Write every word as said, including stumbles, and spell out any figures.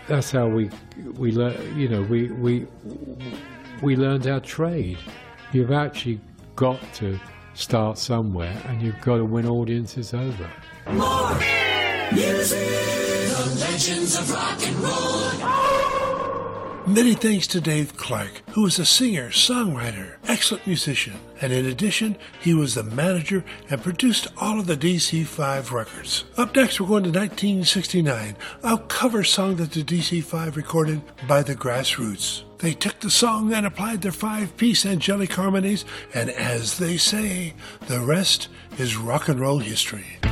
that's how we we learn. You know, we we we learned our trade. You've actually got to start somewhere, and you've got to win audiences over. More music, the legends of rock and roll. Many thanks to Dave Clark, who was a singer, songwriter, excellent musician, and in addition, he was the manager and produced all of the D C five records. Up next, we're going to nineteen sixty-nine, a cover song that the D C five recorded by the Grassroots. They took the song and applied their five-piece angelic harmonies, and as they say, the rest is rock and roll history.